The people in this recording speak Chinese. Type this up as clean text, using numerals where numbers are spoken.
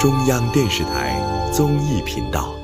中央电视台综艺频道。